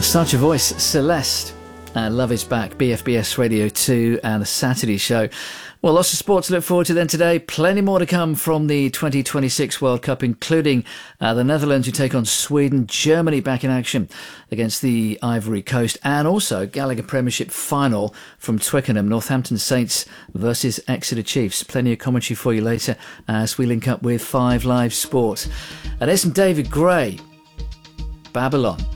Such a voice, Celeste. Love is back, BFBS Radio 2 and the Saturday show. Well, lots of sport to look forward to then today. Plenty more to come from the 2026 World Cup, including the Netherlands who take on Sweden, Germany back in action against the Ivory Coast, and also Gallagher Premiership final from Twickenham, Northampton Saints versus Exeter Chiefs. Plenty of commentary for you later as we link up with 5 Live Sport. And there's some David Gray, Babylon.